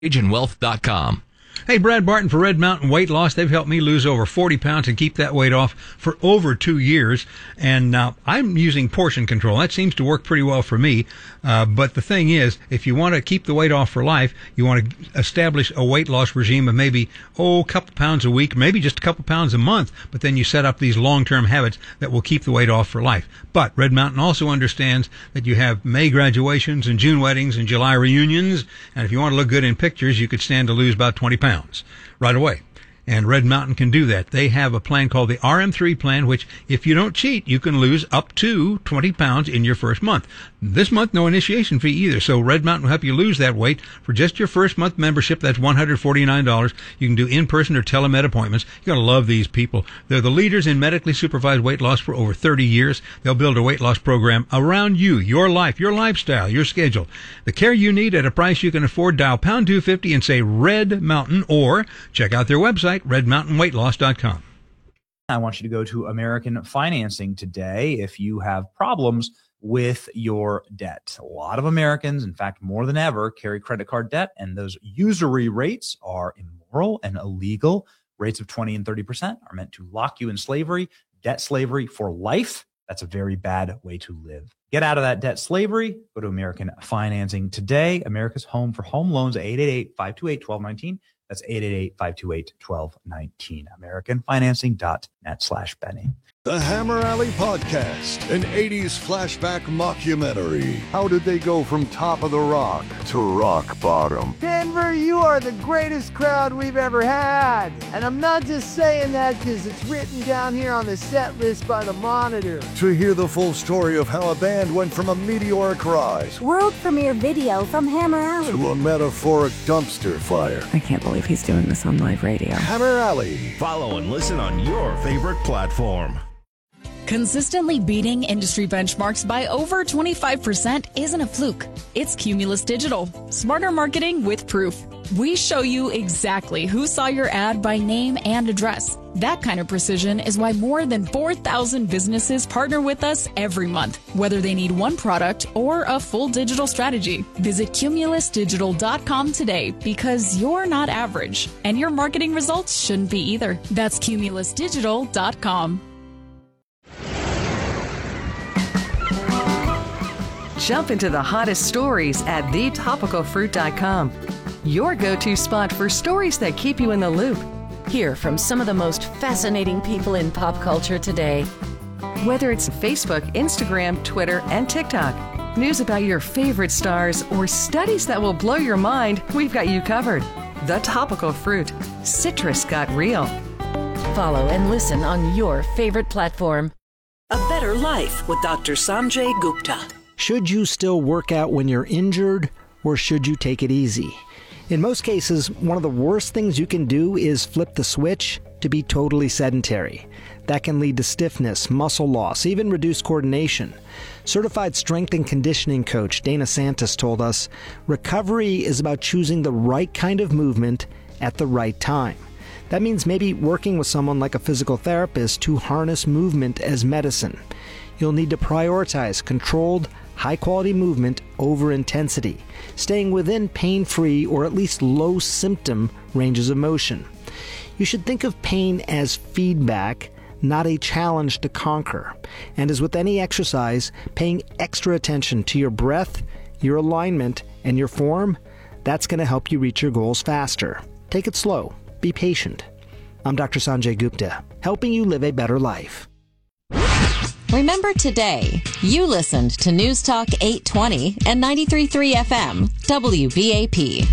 AgeandWealth.com. Hey, Brad Barton for Red Mountain Weight Loss. They've helped me lose over 40 pounds and keep that weight off for over 2 years. And now I'm using portion control. That seems to work pretty well for me. But the thing is, if you want to keep the weight off for life, you want to establish a weight loss regime of maybe, a couple pounds a week, maybe just a couple pounds a month. But then you set up these long-term habits that will keep the weight off for life. But Red Mountain also understands that you have May graduations and June weddings and July reunions. And if you want to look good in pictures, you could stand to lose about 20 pounds right away. And Red Mountain can do that. They have a plan called the RM3 plan, which if you don't cheat, you can lose up to 20 pounds in your first month. This month, no initiation fee either. So Red Mountain will help you lose that weight for just your first month membership. That's $149. You can do in-person or telemed appointments. You're going to love these people. They're the leaders in medically supervised weight loss for over 30 years. They'll build a weight loss program around you, your life, your lifestyle, your schedule. The care you need at a price you can afford. Dial pound 250 and say Red Mountain, or check out their website, redmountainweightloss.com. I want you to go to American Financing today if you have problems with your debt. A lot of Americans, in fact, more than ever, carry credit card debt, and those usury rates are immoral and illegal. Rates of 20 and 30% are meant to lock you in slavery, debt slavery for life. That's a very bad way to live. Get out of that debt slavery. Go to American Financing today. America's home for home loans, 888-528-1219. That's 888-528-1219. AmericanFinancing.net/Benny. The Hammer Alley Podcast, an 80s flashback mockumentary. How did they go from top of the rock to rock bottom? Denver, you are the greatest crowd we've ever had. And I'm not just saying that because it's written down here on the set list by the Monitor. To hear the full story of how a band went from a meteoric rise, world premiere video from Hammer Alley, to a metaphoric dumpster fire. I can't believe he's doing this on live radio. Hammer Alley. Follow and listen on your favorite platform. Consistently beating industry benchmarks by over 25% isn't a fluke. It's Cumulus Digital. Smarter marketing with proof. We show you exactly who saw your ad by name and address. That kind of precision is why more than 4,000 businesses partner with us every month, whether they need one product or a full digital strategy. Visit cumulusdigital.com today, because you're not average, and your marketing results shouldn't be either. That's cumulusdigital.com. Jump into the hottest stories at thetopicalfruit.com. Your go-to spot for stories that keep you in the loop. Hear from some of the most fascinating people in pop culture today. Whether it's Facebook, Instagram, Twitter, and TikTok, news about your favorite stars, or studies that will blow your mind, we've got you covered. The Topical Fruit. Citrus got real. Follow and listen on your favorite platform. A Better Life with Dr. Sanjay Gupta. Should you still work out when you're injured, or should you take it easy? In most cases, one of the worst things you can do is flip the switch to be totally sedentary. That can lead to stiffness, muscle loss, even reduced coordination. Certified strength and conditioning coach Dana Santos told us, recovery is about choosing the right kind of movement at the right time. That means maybe working with someone like a physical therapist to harness movement as medicine. You'll need to prioritize controlled, high-quality movement over intensity, staying within pain-free or at least low-symptom ranges of motion. You should think of pain as feedback, not a challenge to conquer. And as with any exercise, paying extra attention to your breath, your alignment, and your form, that's going to help you reach your goals faster. Take it slow. Be patient. I'm Dr. Sanjay Gupta, helping you live a better life. Remember today, you listened to News Talk 820 and 93.3 FM, WBAP.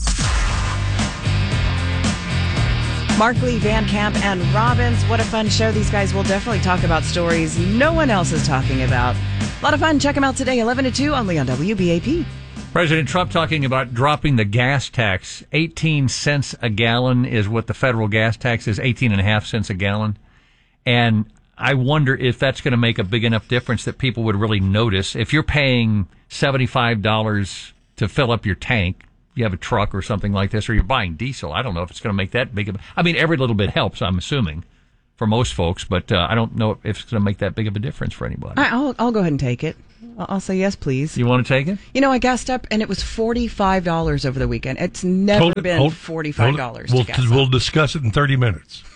Markley, Van Camp, and Robbins. What a fun show. These guys will definitely talk about stories no one else is talking about. A lot of fun. Check them out today, 11 to 2, only on WBAP. President Trump talking about dropping the gas tax. 18 cents a gallon is what the federal gas tax is, 18.5 cents a gallon. And I wonder if that's going to make a big enough difference that people would really notice. If you're paying $75 to fill up your tank, you have a truck or something like this, or you're buying diesel, I don't know if it's going to make that big of I mean, every little bit helps, I'm assuming, for most folks, but I don't know if it's going to make that big of a difference for anybody. I'll go ahead and take it. I'll say yes, please. You want to take it? You know, I gassed up, and it was $45 over the weekend. It's never been $45 to gas up. We'll discuss it in 30 minutes.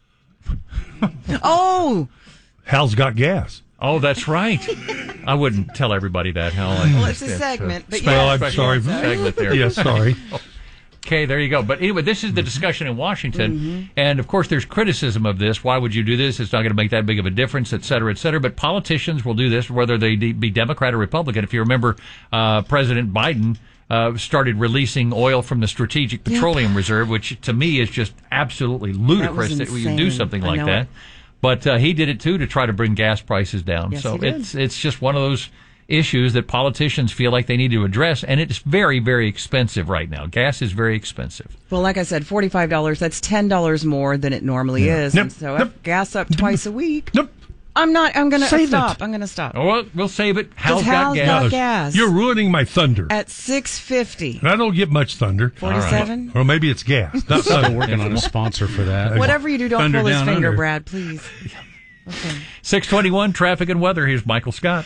Oh! Hal's got gas. Oh, that's right. I wouldn't tell everybody that, Hal. Well, it's a segment, but well, I'm sorry. Segment there. Yeah, sorry. Okay, there you go. But anyway, this is the discussion in Washington. And, of course, there's criticism of this. Why would you do this? It's not going to make that big of a difference, et cetera, et cetera. But politicians will do this, whether they be Democrat or Republican. If you remember, President Biden started releasing oil from the Strategic Petroleum Reserve, which to me is just absolutely ludicrous that we would do something like that. But he did it, too, to try to bring gas prices down. Yes, so it's just one of those issues that politicians feel like they need to address, and it's very, very expensive right now. Gas is very expensive. Well, like I said, $45, that's $10 more than it normally is. Nope. And so I gas up twice a week. Nope. I'm going to Save stop. it. I'm going to stop. Oh, well, we'll save it. Hal's Hal's got gas. You're ruining my thunder. At $6.50. And I don't get much thunder. 47? Or maybe it's gas. Not thunder. Working on a sponsor for that. Whatever you do, don't Thunder pull his down finger, under. Brad, please. Okay. 621 traffic and weather. Here's Michael Scott.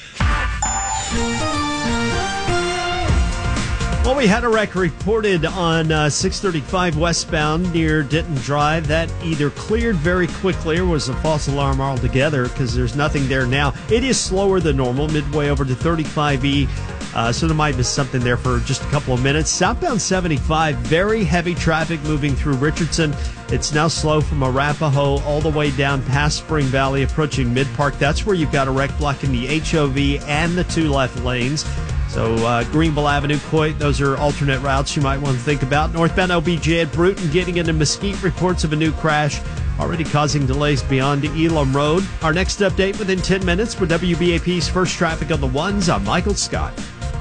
Well, we had a wreck reported on 635 westbound near Denton Drive. That either cleared very quickly or was a false alarm altogether because there's nothing there now. It is slower than normal, midway over to 35E. So there might be something there for just a couple of minutes. Southbound 75, very heavy traffic moving through Richardson. It's now slow from Arapahoe all the way down past Spring Valley, approaching Mid-Park. That's where you've got a wreck blocking the HOV and the two left lanes. So Greenville Avenue, Coit, those are alternate routes you might want to think about. Northbound OBJ at Bruton getting into Mesquite, reports of a new crash already causing delays beyond Elam Road. Our next update within 10 minutes for WBAP's First Traffic on the Ones. I'm Michael Scott.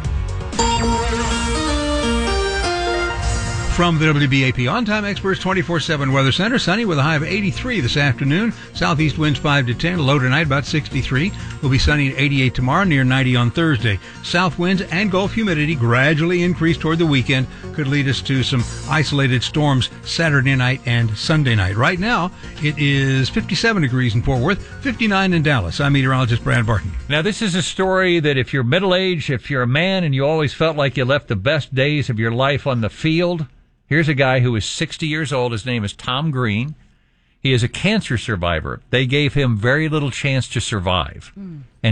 From the WBAP On-Time Experts 24/7 Weather Center, sunny with a high of 83 this afternoon. Southeast winds 5 to 10, low tonight about 63. Will be sunny at 88 tomorrow, near 90 on Thursday. South winds and Gulf humidity gradually increase toward the weekend. Could lead us to some isolated storms Saturday night and Sunday night. Right now, it is 57 degrees in Fort Worth, 59 in Dallas. I'm meteorologist Brad Barton. Now, this is a story that if you're middle-aged, if you're a man and you always felt like you left the best days of your life on the field, here's a guy who is 60 years old. His name is Tom Green. He is a cancer survivor. They gave him very little chance to survive. And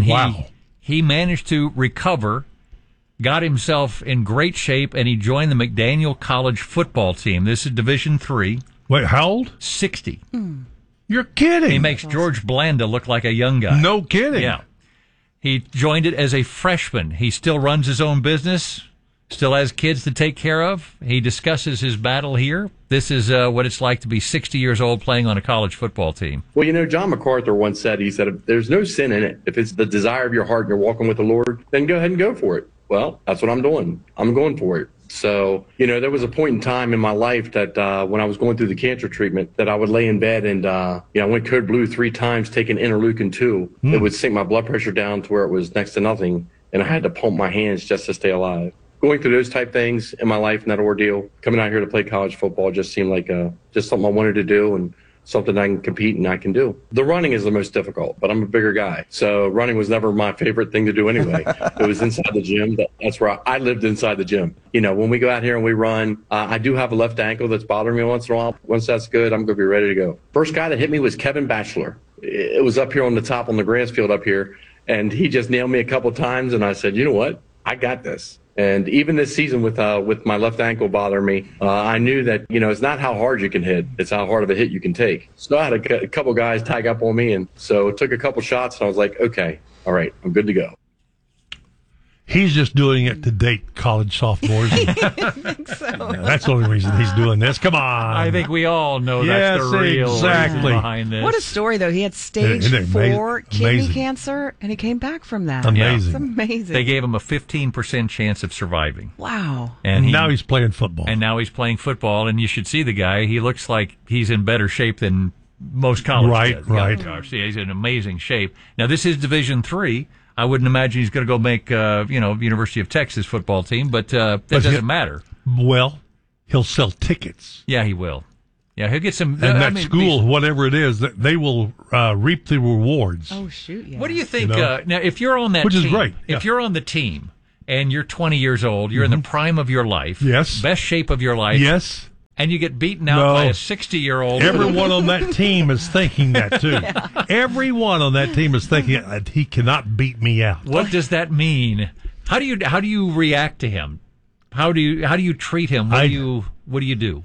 he managed to recover, got himself in great shape, and he joined the McDaniel College football team. This is Division III. Wait, how old? 60. You're kidding. He makes George Blanda look like a young guy. No kidding. Yeah. He joined it as a freshman. He still runs his own business. Still has kids to take care of. He discusses his battle here. This is what it's like to be 60 years old playing on a college football team. Well, you know, John MacArthur once said, he said, there's no sin in it. If it's the desire of your heart and you're walking with the Lord, then go ahead and go for it. Well, that's what I'm doing. I'm going for it. So, you know, there was a point in time in my life that when I was going through the cancer treatment that I would lay in bed and, I went code blue 3 times, taking interleukin-2. It would sink my blood pressure down to where it was next to nothing. And I had to pump my hands just to stay alive. Going through those type things in my life and that ordeal, coming out here to play college football just seemed like just something I wanted to do and something I can compete and I can do. The running is the most difficult, but I'm a bigger guy. So running was never my favorite thing to do anyway. It was inside the gym. That's where I lived, inside the gym. You know, when we go out here and we run, I do have a left ankle that's bothering me once in a while. Once that's good, I'm going to be ready to go. First guy that hit me was Kevin Batchelor. It was up here on the top on the grass field up here, and he just nailed me a couple times, and I said, you know what? I got this. And even this season with my left ankle bothering me, I knew that, you know, it's not how hard you can hit, it's how hard of a hit you can take. So I had a couple guys tag up on me, and so it took a couple shots, and I was like, okay, all right, I'm good to go. He's just doing it to date college sophomores. I think so. That's the only reason he's doing this. Come on. I think we all know that's the real reason behind this. What a story, though. He had stage 4 kidney cancer, and he came back from that. Amazing. It's amazing. They gave him a 15% chance of surviving. Wow. And now he's playing football. And now he's playing football, and you should see the guy. He looks like he's in better shape than most college kids. Right. See, he's in amazing shape. Now, this is Division III. I wouldn't imagine he's going to go make, University of Texas football team, but that doesn't matter. Well, he'll sell tickets. Yeah, he will. Yeah, he'll get some. And that school, whatever it is, they will reap the rewards. Oh, shoot, yeah. What do you think? Now, if you're on that Which team, is great. If you're on the team and you're 20 years old, you're in the prime of your life. Yes. Best shape of your life. Yes. And you get beaten out by a 60-year-old. Everyone on that team is thinking that, too. Yeah. Everyone on that team is thinking he cannot beat me out. What does that mean? How do you react to him? How do you treat him? What do you do?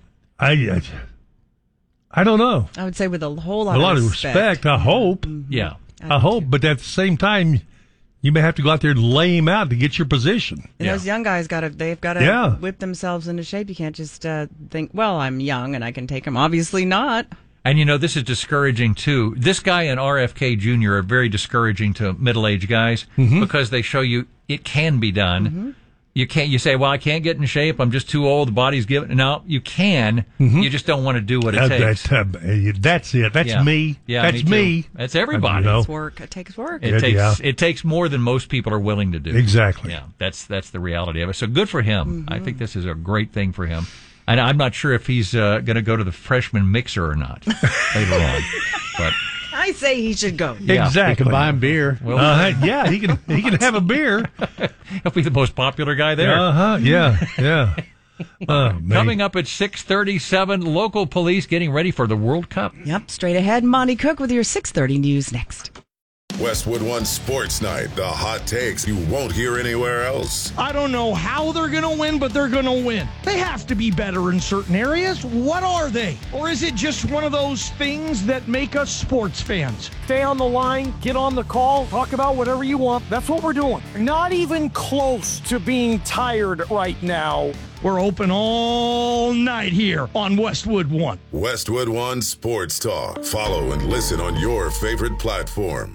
I don't know. I would say with a whole lot of respect. I hope. Yeah. I hope. But at the same time, you may have to go out there and lay him out to get your position. And those young guys they've got to whip themselves into shape. You can't just think, well, I'm young and I can take him. Obviously not. And this is discouraging too. This guy and RFK Jr. are very discouraging to middle-aged guys because they show you it can be done. Mm-hmm. You say, well, I can't get in shape. I'm just too old. The body's giving. No, you can. Mm-hmm. You just don't want to do what it takes. That's it. That's me. Yeah, that's me. That's everybody. It's work. It takes work. It takes more than most people are willing to do. Exactly. Yeah, that's the reality of it. So good for him. I think this is a great thing for him. And I'm not sure if he's going to go to the freshman mixer or not later on. But I say he should go. Yeah, exactly. He can buy him beer. Well, he can have a beer. He'll be the most popular guy there. Yeah. Coming up at 6:37, local police getting ready for the World Cup. Yep, straight ahead. Monty Cook with your 6:30 news next. Westwood One Sports Night, the hot takes you won't hear anywhere else. I don't know how they're going to win, but they're going to win. They have to be better in certain areas. What are they? Or is it just one of those things that make us sports fans? Stay on the line, get on the call, talk about whatever you want. That's what we're doing. Not even close to being tired right now. We're open all night here on Westwood One. Westwood One Sports Talk. Follow and listen on your favorite platform.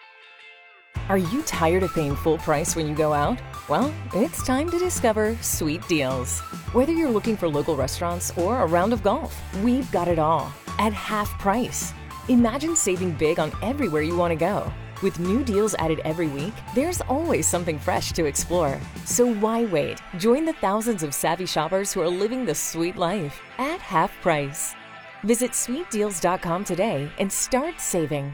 Are you tired of paying full price when you go out? Well, it's time to discover Sweet Deals. Whether you're looking for local restaurants or a round of golf, we've got it all at half price. Imagine saving big on everywhere you want to go. With new deals added every week, there's always something fresh to explore. So why wait? Join the thousands of savvy shoppers who are living the sweet life at half price. Visit sweetdeals.com today and start saving.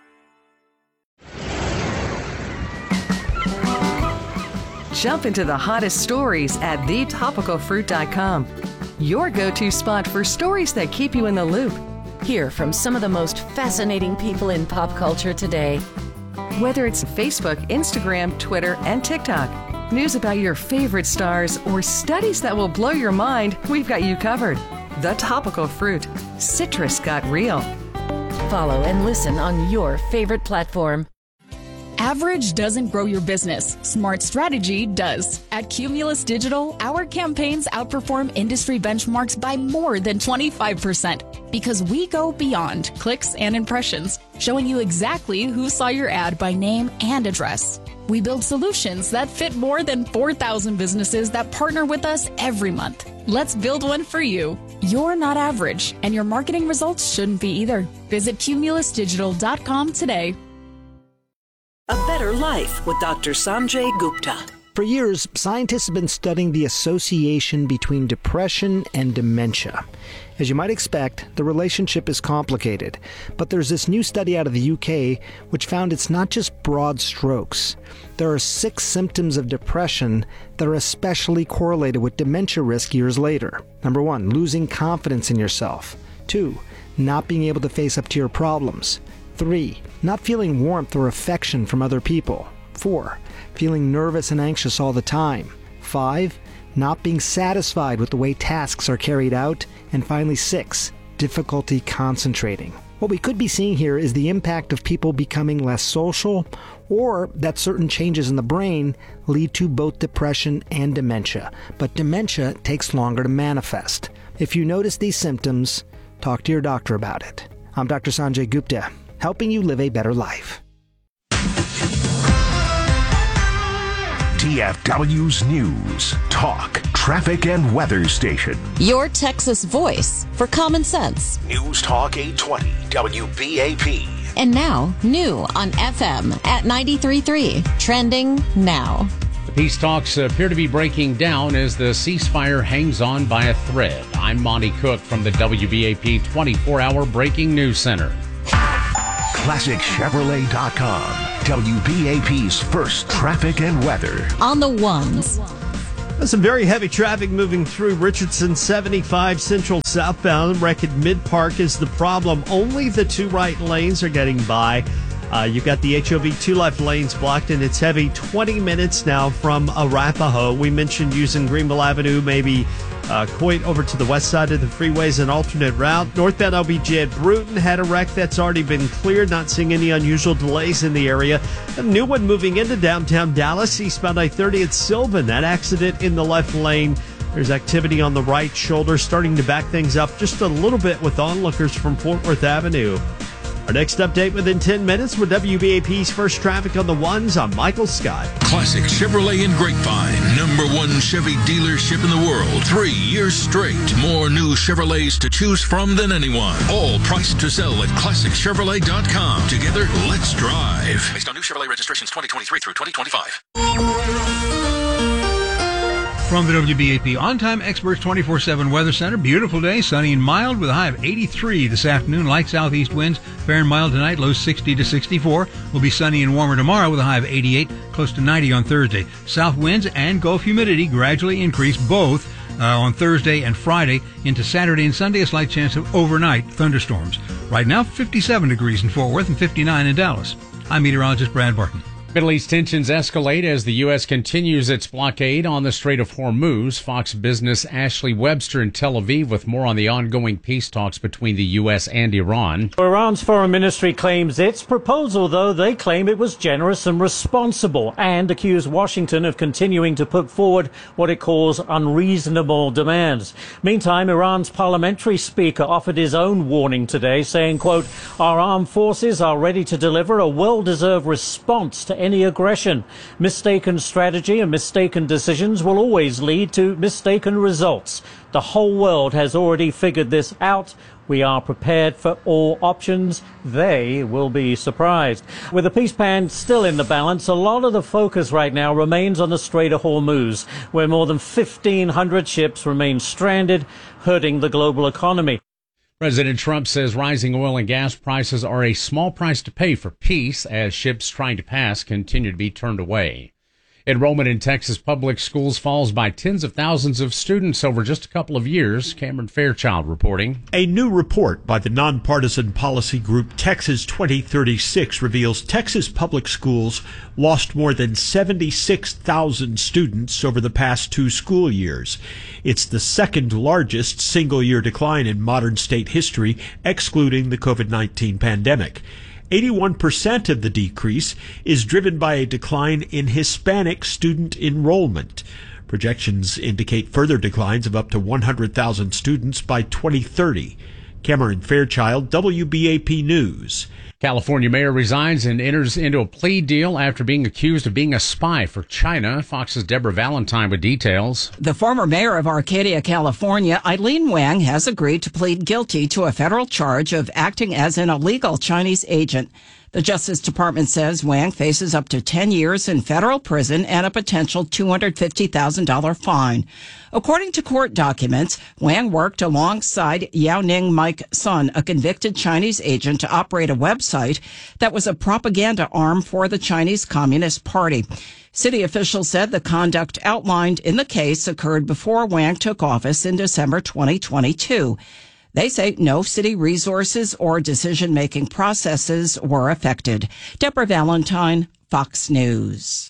Jump into the hottest stories at thetopicalfruit.com. Your go-to spot for stories that keep you in the loop. Hear from some of the most fascinating people in pop culture today. Whether it's Facebook, Instagram, Twitter, and TikTok, news about your favorite stars, or studies that will blow your mind, we've got you covered. The Topical Fruit. Citrus got real. Follow and listen on your favorite platform. Average doesn't grow your business. Smart strategy does. At Cumulus Digital, our campaigns outperform industry benchmarks by more than 25% because we go beyond clicks and impressions, showing you exactly who saw your ad by name and address. We build solutions that fit more than 4,000 businesses that partner with us every month. Let's build one for you. You're not average, and your marketing results shouldn't be either. Visit cumulusdigital.com today. A Better Life with Dr. Sanjay Gupta. For years, scientists have been studying the association between depression and dementia. As you might expect, the relationship is complicated, but there's this new study out of the UK which found it's not just broad strokes. There are 6 symptoms of depression that are especially correlated with dementia risk years later. Number 1, losing confidence in yourself. 2, not being able to face up to your problems. 3, not feeling warmth or affection from other people. 4, feeling nervous and anxious all the time. 5, not being satisfied with the way tasks are carried out. And finally 6, difficulty concentrating. What we could be seeing here is the impact of people becoming less social, or that certain changes in the brain lead to both depression and dementia. But dementia takes longer to manifest. If you notice these symptoms, talk to your doctor about it. I'm Dr. Sanjay Gupta, helping you live a better life. TFW's News, Talk, Traffic and Weather Station. Your Texas voice for common sense. News Talk 820 WBAP. And now, new on FM at 93.3. Trending now. Peace talks appear to be breaking down as the ceasefire hangs on by a thread. I'm Monty Cook from the WBAP 24-hour Breaking News Center. ClassicChevrolet.com. WBAP's first traffic and weather. On the ones. Some very heavy traffic moving through Richardson 75 Central southbound. Wrecked Mid Park is the problem. Only the two right lanes are getting by. You've got the HOV 2 left lanes blocked, and it's heavy 20 minutes now from Arapahoe. We mentioned using Greenville Avenue, maybe Coit over to the west side of the freeway is an alternate route. Northbound LBJ at Bruton had a wreck that's already been cleared. Not seeing any unusual delays in the area. A new one moving into downtown Dallas, eastbound I-30 at Sylvan. That accident in the left lane. There's activity on the right shoulder, starting to back things up just a little bit with onlookers from Fort Worth Avenue. Our next update within 10 minutes with WBAP's first traffic on the ones. I'm Michael Scott. Classic Chevrolet in Grapevine. #1 Chevy dealership in the world. 3 years straight. More new Chevrolets to choose from than anyone. All priced to sell at ClassicChevrolet.com. Together, let's drive. Based on new Chevrolet registrations 2023 through 2025. From the WBAP On-Time Experts 24/7 Weather Center, beautiful day, sunny and mild with a high of 83 this afternoon. Light southeast winds, fair and mild tonight, lows 60 to 64. Will be sunny and warmer tomorrow with a high of 88, close to 90 on Thursday. South winds and Gulf humidity gradually increase both on Thursday and Friday. Into Saturday and Sunday, a slight chance of overnight thunderstorms. Right now, 57 degrees in Fort Worth and 59 in Dallas. I'm meteorologist Brad Barton. Middle East tensions escalate as the U.S. continues its blockade on the Strait of Hormuz. Fox Business' Ashley Webster in Tel Aviv with more on the ongoing peace talks between the U.S. and Iran. Iran's foreign ministry claims its proposal, though they claim it was generous and responsible, and accuse Washington of continuing to put forward what it calls unreasonable demands. Meantime, Iran's parliamentary speaker offered his own warning today, saying, quote, "Our armed forces are ready to deliver a well-deserved response to any aggression. Mistaken strategy and mistaken decisions will always lead to mistaken results. The whole world has already figured this out. We are prepared for all options. They will be surprised." With the peace plan still in the balance, a lot of the focus right now remains on the Strait of Hormuz, where more than 1,500 ships remain stranded, hurting the global economy. President Trump says rising oil and gas prices are a small price to pay for peace as ships trying to pass continue to be turned away. Enrollment in Texas public schools falls by tens of thousands of students over just a couple of years. Cameron Fairchild reporting. A new report by the nonpartisan policy group Texas 2036 reveals Texas public schools lost more than 76,000 students over the past 2 school years. It's the second largest single-year decline in modern state history, excluding the COVID-19 pandemic. 81% of the decrease is driven by a decline in Hispanic student enrollment. Projections indicate further declines of up to 100,000 students by 2030. Cameron Fairchild, WBAP News. California mayor resigns and enters into a plea deal after being accused of being a spy for China. Fox's Deborah Valentine with details. The former mayor of Arcadia, California, Eileen Wang, has agreed to plead guilty to a federal charge of acting as an illegal Chinese agent. The Justice Department says Wang faces up to 10 years in federal prison and a potential $250,000 fine. According to court documents, Wang worked alongside Yao Ning Mike Sun, a convicted Chinese agent, to operate a website that was a propaganda arm for the Chinese Communist Party. City officials said the conduct outlined in the case occurred before Wang took office in December 2022. They say no city resources or decision-making processes were affected. Deborah Valentine, Fox News.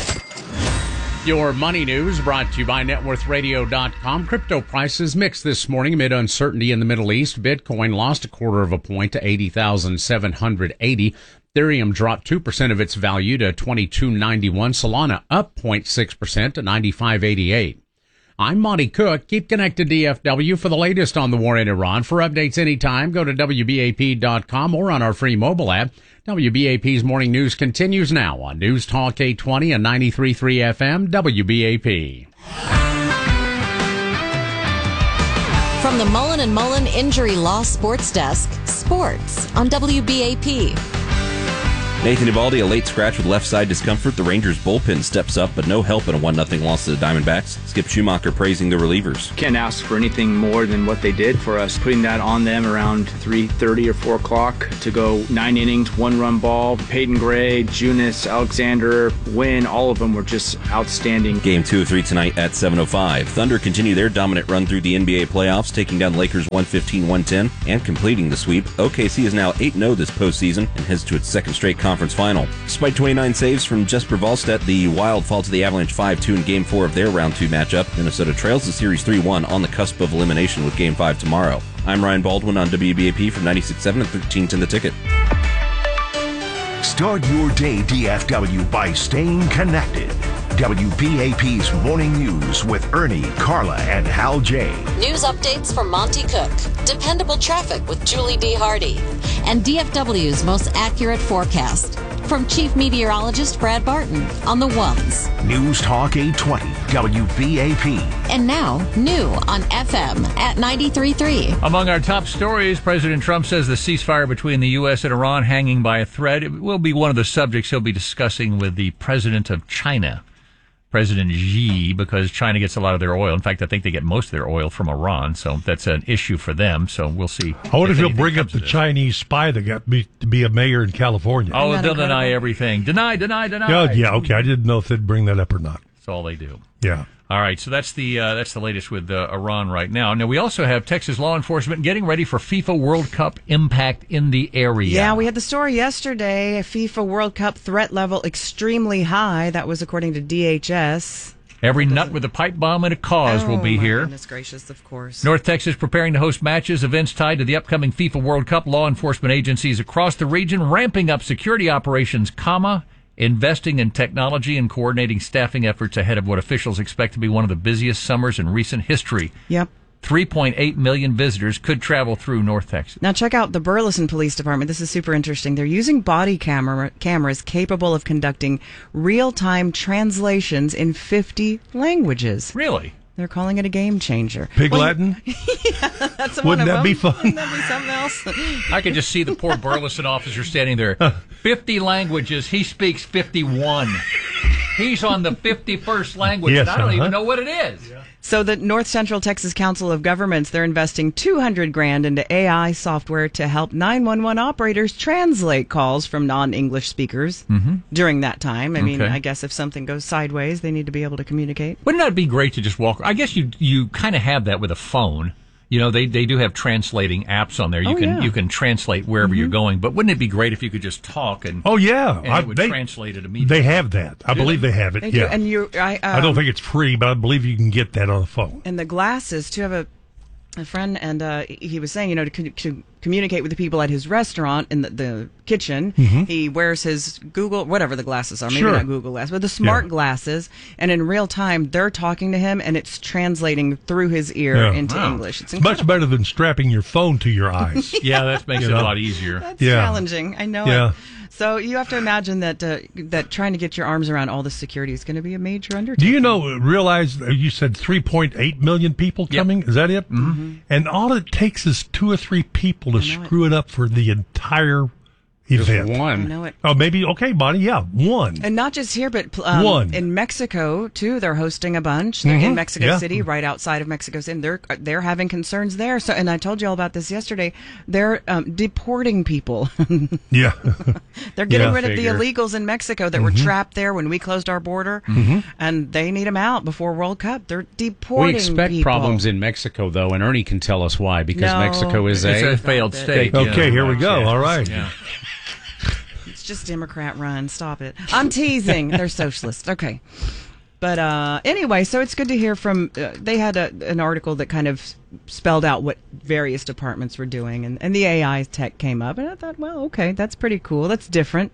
Your money news brought to you by NetWorthRadio.com. Crypto prices mixed this morning amid uncertainty in the Middle East. Bitcoin lost 1/4 point to 80,780. Ethereum dropped 2% of its value to 2291. Solana up 0.6% to 9588. I'm Monty Cook. Keep connected to DFW for the latest on the war in Iran. For updates anytime, go to WBAP.com or on our free mobile app. WBAP's morning news continues now on News Talk 820 and 93.3 FM, WBAP. From the Mullen & Mullen Injury Law Sports Desk, sports on WBAP. Nathan Eovaldi, a late scratch with left side discomfort. The Rangers bullpen steps up, but no help in a 1-0 loss to the Diamondbacks. Skip Schumacher praising the relievers. Can't ask for anything more than what they did for us. Putting that on them around 3:30 or 4 o'clock to go 9 innings, 1-run ball. Peyton Gray, Junis, Alexander, Wynn, all of them were just outstanding. Game 2 of 3 tonight at 7:05. Thunder continue their dominant run through the NBA playoffs, taking down Lakers 115-110 and completing the sweep. OKC is now 8-0 this postseason and heads to its second straight conference final. Despite 29 saves from Jesper Wallstedt, the Wild fall to the Avalanche 5-2 in Game 4 of their Round 2 matchup. Minnesota trails the series 3-1 on the cusp of elimination with Game 5 tomorrow. I'm Ryan Baldwin on WBAP from 96.7 and 1310 The Ticket. Start your day DFW by staying connected. WBAP's Morning News with Ernie, Carla, and Hal J. News updates from Monty Cook, dependable traffic with Julie D. Hardy, and DFW's most accurate forecast from Chief Meteorologist Brad Barton on the ones. News Talk 820, WBAP. And now, new on FM at 93.3. Among our top stories, President Trump says the ceasefire between the U.S. and Iran hanging by a thread. It will be one of the subjects he'll be discussing with the president of China, President Xi, because China gets a lot of their oil. In fact, I think they get most of their oil from Iran, so that's an issue for them. So we'll see. I wonder if he'll bring up the Chinese spy that got to be a mayor in California. Oh, they'll deny everything. Deny. Yeah, okay. I didn't know if they'd bring that up or not. That's all they do. Yeah. All right, so that's the latest with Iran right now. Now, we also have Texas law enforcement getting ready for FIFA World Cup impact in the area. Yeah, we had the story yesterday. FIFA World Cup threat level extremely high. That was according to DHS. Every nut with a pipe bomb and a cause will be here. Goodness gracious, of course. North Texas preparing to host matches, events tied to the upcoming FIFA World Cup. Law enforcement agencies across the region ramping up security operations, investing in technology and coordinating staffing efforts ahead of what officials expect to be one of the busiest summers in recent history. Yep. 3.8 million visitors could travel through North Texas. Now check out the Burleson Police Department. This is super interesting. They're using body cameras capable of conducting real-time translations in 50 languages. Really? They're calling it a game changer. Pig Latin? Yeah, that's Wouldn't one of that be them. fun? Wouldn't that be something else? I could just see the poor Burleson officer standing there. 50 languages. He speaks 51. He's on the 51st language, Yes, and I don't even know what it is. So the North Central Texas Council of Governments, they're investing $200,000 into AI software to help 911 operators translate calls from non-English speakers during that time. I mean, I guess if something goes sideways, they need to be able to communicate. Wouldn't that be great to just walk? I guess you kind of have that with a phone. You know, they do have translating apps on there. You can translate wherever you're going. But wouldn't it be great if you could just talk and it would translate it immediately? They have that. I believe they have it. They do. And I don't think it's free, but I believe you can get that on the phone. And the glasses, to have a friend, and he was saying, to communicate with the people at his restaurant in the kitchen, he wears his Google, whatever the glasses are, maybe not Google glasses, but the smart glasses, and in real time, they're talking to him, and it's translating through his ear into English. It's much better than strapping your phone to your eyes. Yeah, that makes it a lot easier. That's challenging. I know it. So you have to imagine that trying to get your arms around all the security is going to be a major undertaking. Do you realize you said 3.8 million people coming? Is that it? Mm-hmm. And all it takes is 2 or 3 people to screw it up for the entire event. Just one. I know it. Oh, maybe, okay, Bonnie, yeah, one. And not just here, but one. In Mexico, too, they're hosting a bunch. They're in Mexico City, right outside of Mexico City. And they're having concerns there. So, and I told you all about this yesterday. They're deporting people. Yeah. They're getting rid of the illegals in Mexico that were trapped there when we closed our border. And they need them out before World Cup. They're deporting We expect people. problems in Mexico, though, and Ernie can tell us why, because Mexico is a failed state. Okay, here we go. All right. Yeah. It's just Democrat run. Stop it. I'm teasing. They're socialists. Okay. But anyway, so it's good to hear from, they had an article that kind of spelled out what various departments were doing, and the AI tech came up, and I thought, well, okay, that's pretty cool. That's different.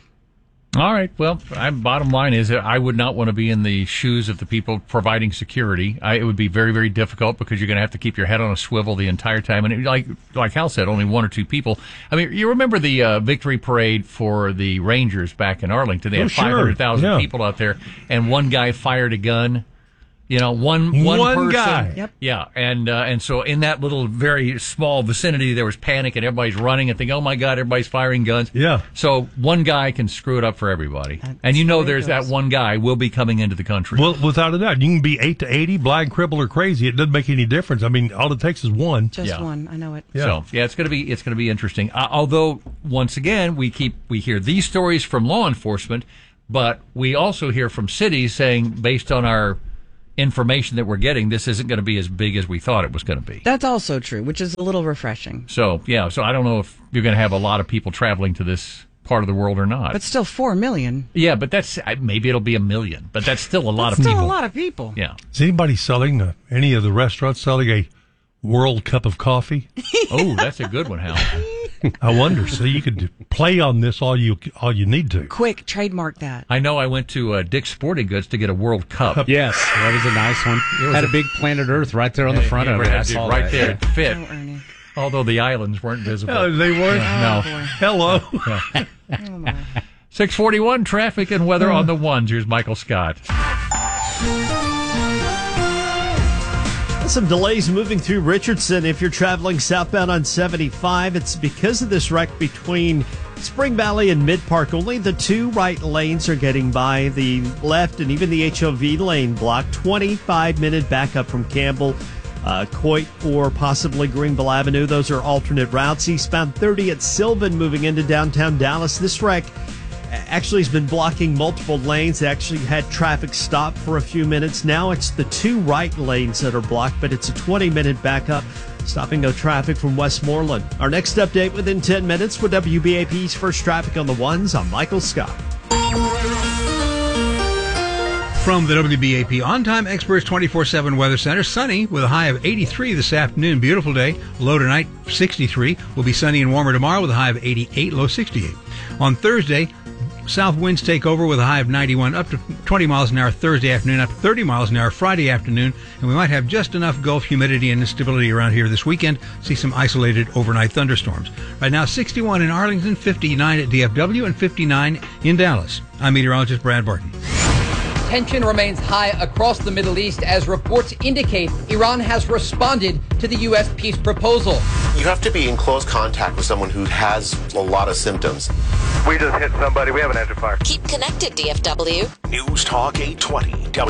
All right. Well, bottom line is that I would not want to be in the shoes of the people providing security. It would be very, very difficult because you're going to have to keep your head on a swivel the entire time. And like Hal said, only 1 or 2 people. I mean, you remember the victory parade for the Rangers back in Arlington? They had 500,000 people out there, and one guy fired a gun You know, one person, guy. Yep. Yeah, and so in that little very small vicinity, there was panic and everybody's running and thinking, "Oh my God, everybody's firing guns." Yeah. So one guy can screw it up for everybody, and there's that one guy will be coming into the country. Well, without a doubt, you can be 8 to 80, blind, cripple, or crazy. It doesn't make any difference. I mean, all it takes is one. Just one. I know it. Yeah. So it's going to be interesting. Although once again, we hear these stories from law enforcement, but we also hear from cities saying, based on our information that we're getting, this isn't going to be as big as we thought it was going to be. That's also true, which is a little refreshing. So I don't know if you're going to have a lot of people traveling to this part of the world or not. But still 4 million. Yeah, but maybe it'll be 1 million, but that's still a lot of people. Still a lot of people. Yeah. Is anybody selling, any of the restaurants selling a World Cup of coffee? Oh, that's a good one, Hal. I wonder. So you could play on this all you need to. Quick, trademark that. I know I went to Dick's Sporting Goods to get a World Cup. Yes, that was a nice one. It had a big Planet Earth right there on the front of it. I saw right that. there. It fit. Oh, Ernie. Although the islands weren't visible. Oh, they weren't? No. Hello. Oh, my. 641 traffic and weather on the ones. Here's Michael Scott. Some delays moving through Richardson. If you're traveling southbound on 75, it's because of this wreck between Spring Valley and Mid Park. Only the 2 right lanes are getting by. The left and even the HOV lane blocked. 25-minute backup from Campbell, Coit, or possibly Greenville Avenue. Those are alternate routes. Eastbound 30 at Sylvan moving into downtown Dallas. This wreck actually has been blocking multiple lanes. They actually had traffic stop for a few minutes. Now it's the 2 right lanes that are blocked, but it's a 20-minute backup, stopping no traffic from Westmoreland. Our next update within 10 minutes with WBAP's First Traffic on the Ones. I'm Michael Scott. From the WBAP On-Time Experts 24/7 Weather Center, sunny with a high of 83 this afternoon. Beautiful day. Low tonight, 63. Will be sunny and warmer tomorrow with a high of 88, low 68. On Thursday, south winds take over with a high of 91, up to 20 miles an hour Thursday afternoon, up to 30 miles an hour Friday afternoon, and we might have just enough Gulf humidity and instability around here this weekend. See some isolated overnight thunderstorms. Right now, 61 in Arlington, 59 at DFW, and 59 in Dallas. I'm meteorologist Brad Barton. Tension remains high across the Middle East as reports indicate Iran has responded to the U.S. peace proposal. You have to be in close contact with someone who has a lot of symptoms. We just hit somebody. We have an engine fire. Keep connected, DFW. News Talk 820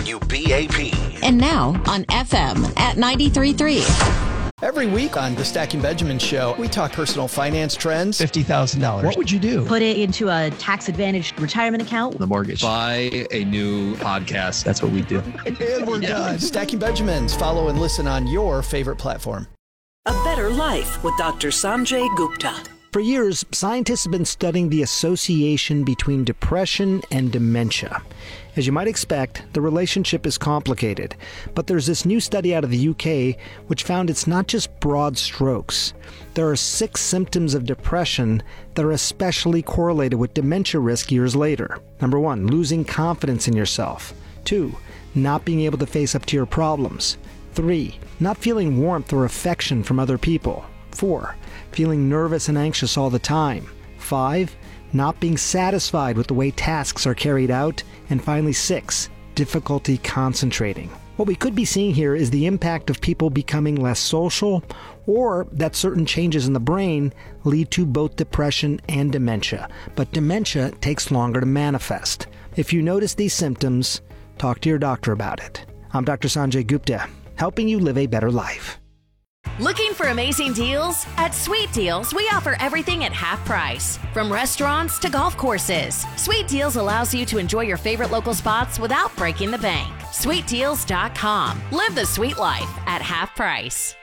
WBAP. And now on FM at 93.3. Every week on the Stacking Benjamin Show, we talk personal finance trends. $50,000. What would you do? Put it into a tax-advantaged retirement account. The mortgage. Buy a new podcast. That's what we do. And we're done. Stacking Benjamins. Follow and listen on your favorite platform. A Better Life with Dr. Sanjay Gupta. For years, scientists have been studying the association between depression and dementia. As you might expect, the relationship is complicated, but there's this new study out of the UK which found it's not just broad strokes. There are 6 symptoms of depression that are especially correlated with dementia risk years later. Number 1, losing confidence in yourself. 2, not being able to face up to your problems. 3, not feeling warmth or affection from other people. 4, feeling nervous and anxious all the time. 5, not being satisfied with the way tasks are carried out. And finally, 6, difficulty concentrating. What we could be seeing here is the impact of people becoming less social, or that certain changes in the brain lead to both depression and dementia. But dementia takes longer to manifest. If you notice these symptoms, talk to your doctor about it. I'm Dr. Sanjay Gupta, helping you live a better life. Looking for amazing deals? At Sweet Deals, we offer everything at half price. From restaurants to golf courses, Sweet Deals allows you to enjoy your favorite local spots without breaking the bank. SweetDeals.com. Live the sweet life at half price.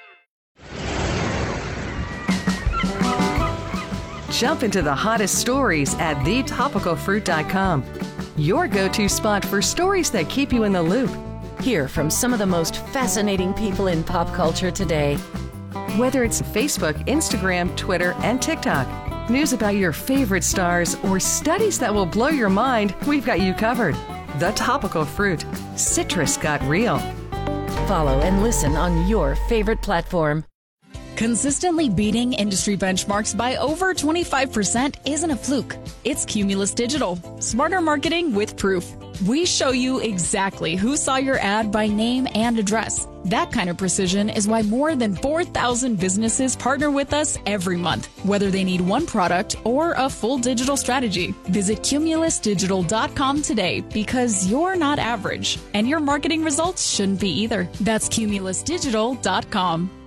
Jump into the hottest stories at thetopicalfruit.com. Your go-to spot for stories that keep you in the loop. Hear from some of the most fascinating people in pop culture today. Whether it's Facebook, Instagram, Twitter, and TikTok, news about your favorite stars, or studies that will blow your mind, we've got you covered. The Topical Fruit. Citrus got real. Follow and listen on your favorite platform. Consistently beating industry benchmarks by over 25% isn't a fluke. It's Cumulus Digital. Smarter marketing with proof. We show you exactly who saw your ad by name and address. That kind of precision is why more than 4,000 businesses partner with us every month, whether they need one product or a full digital strategy. Visit cumulusdigital.com today because you're not average, and your marketing results shouldn't be either. That's cumulusdigital.com.